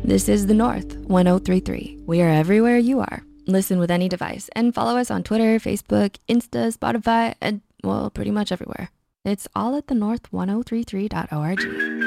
This is The North 1033. We are everywhere you are. Listen with any device and follow us on Twitter, Facebook, Insta, Spotify, and well, pretty much everywhere. It's all at thenorth1033.org.